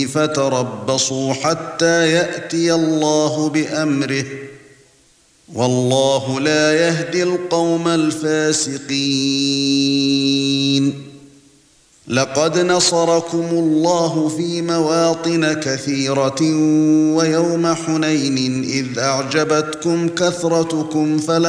فتربصوا حتى يأتي الله بأمره والله لا يهدي القوم الفاسقين لقد نصركم الله في مواطن كثيرة ويوم حنين إذ أعجبتكم كثرتكم فلم